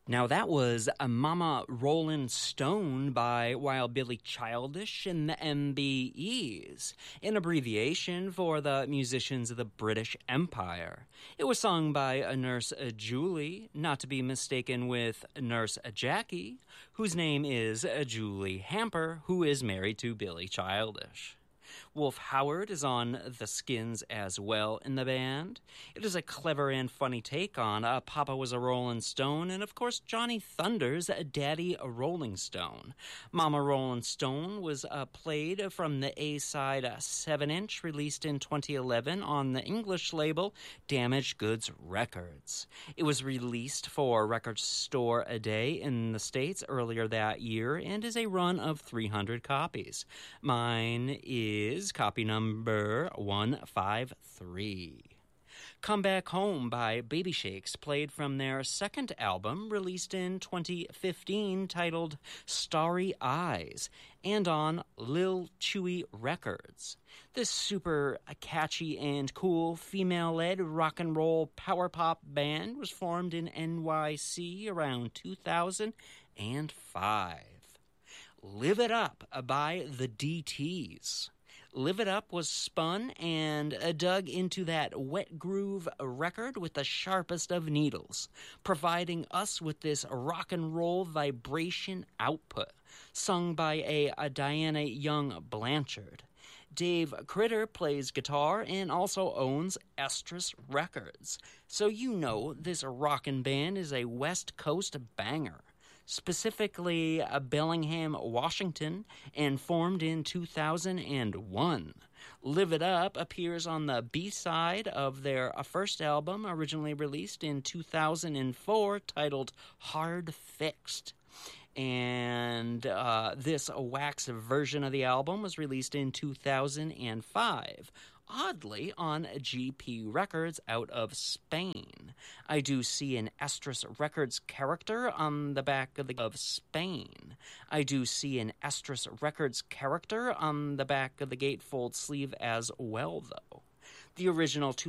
Now that was a Mama Rollin' Stone by Wild Billy Childish and the MBEs, an abbreviation for the musicians of the British Empire. It was sung by a Nurse Julie, not to be mistaken with Nurse Jackie, whose name is Julie Hamper, who is married to Billy Childish. Wolf Howard is on the skins as well in the band. It is a clever and funny take on Papa Was a Rollin' Stone, and of course Johnny Thunder's Daddy a Rolling Stone. Mama Rollin' Stone was played from the A-side 7-inch released in 2011 on the English label Damaged Goods Records. It was released for Record Store a Day in the States earlier that year and is a run of 300 copies. Mine is copy number 153. Come Back Home by Baby Shakes, played from their second album, released in 2015, titled Starry Eyes, and on Lil Chewy Records. This super catchy and cool female-led rock and roll power pop band was formed in NYC around 2005. Live It Up by the DTs. Live It Up was spun and dug into that wet groove record with the sharpest of needles, providing us with this rock and roll vibration output, sung by a Diana Young Blanchard. Dave Critter plays guitar and also owns Estrus Records, so you know this rockin' band is a West Coast banger. Specifically Bellingham, Washington, and formed in 2001. Live It Up appears on the B-side of their first album, originally released in 2004, titled Hard Fixed. And this wax version of the album was released in 2005. Oddly, on GP Records out of Spain. I do see an Estrus Records character on the back of Spain. I do see an Estrus Records character on the back of the gatefold sleeve as well, though. The original